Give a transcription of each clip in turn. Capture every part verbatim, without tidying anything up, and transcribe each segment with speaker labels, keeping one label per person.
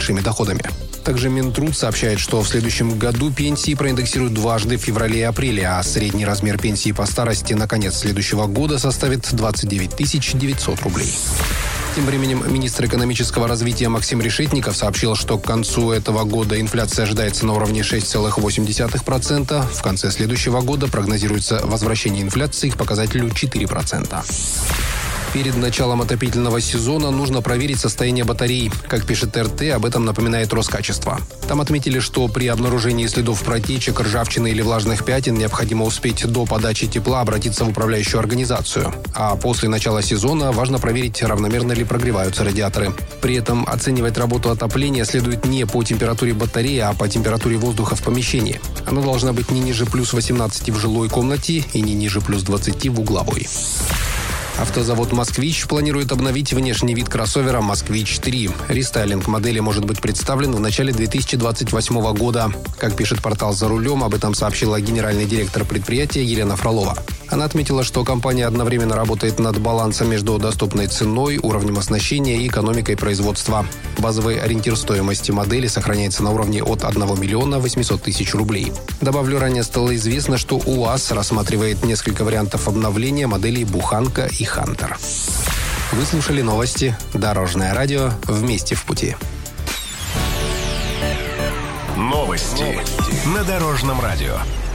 Speaker 1: большими доходами. Также Минтруд сообщает, что в следующем году пенсии проиндексируют дважды в феврале и апреле, а средний размер пенсии по старости на конец следующего года составит двадцать девять тысяч девятьсот рублей. Тем временем министр экономического развития Максим Решетников сообщил, что к концу этого года инфляция ожидается на уровне шесть целых восемь десятых процента. В конце следующего года прогнозируется возвращение инфляции к показателю четыре процента. Перед началом отопительного сезона нужно проверить состояние батарей. Как пишет эр тэ, об этом напоминает Роскачество. Там отметили, что при обнаружении следов протечек, ржавчины или влажных пятен необходимо успеть до подачи тепла обратиться в управляющую организацию. А после начала сезона важно проверить, равномерно ли прогреваются радиаторы. При этом оценивать работу отопления следует не по температуре батареи, а по температуре воздуха в помещении. Она должна быть не ниже плюс восемнадцати в жилой комнате и не ниже плюс двадцати в угловой. Автозавод «Москвич» планирует обновить внешний вид кроссовера «Москвич три». Рестайлинг модели может быть представлен в начале две тысячи двадцать восьмого года. Как пишет портал «За рулем», об этом сообщила генеральный директор предприятия Елена Фролова. Она отметила, что компания одновременно работает над балансом между доступной ценой, уровнем оснащения и экономикой производства. Базовый ориентир стоимости модели сохраняется на уровне от одного миллиона восьмисот тысяч рублей. Добавлю, ранее стало известно, что УАЗ рассматривает несколько вариантов обновления моделей «Буханка» и «Хантер». Вы слушали новости «Дорожное радио». Вместе в пути.
Speaker 2: Новости, Новости. на Дорожном радио.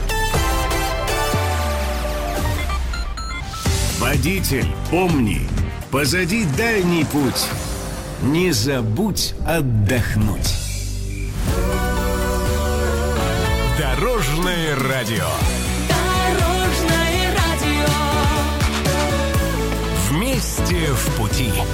Speaker 2: Водитель, помни, позади дальний путь. Не забудь отдохнуть. Дорожное радио. Дорожное радио. Вместе в пути.